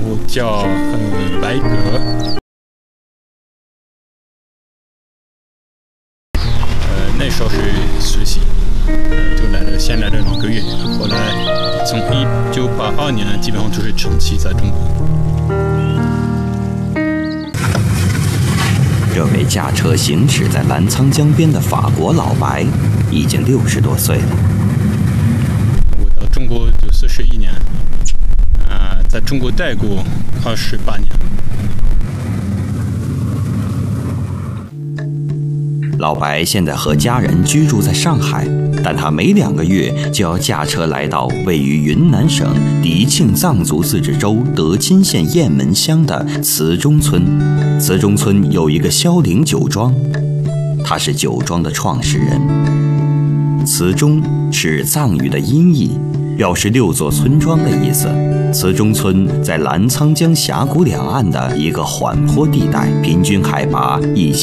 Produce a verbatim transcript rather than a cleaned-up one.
我叫呃白格。呃，那时候是实习，呃，就来了，先来了两个月，后来从一九八二年基本上就是长期在中国。 这位驾车行驶在澜沧江边的法国老白，已经六十多岁了。 我到中国就四十一年，啊、呃，在中国待过二十八年。 老白现在和家人居住在上海，但他每两个月就要驾车来到位于云南省迪庆藏族自治州德钦县雁门乡的慈中村。慈中村有一个萧岭酒庄，他是酒庄的创始人。慈中是藏语的音译，表示六座村庄的意思。慈中村在澜沧江峡谷两岸的一个缓坡地带，平均海拔一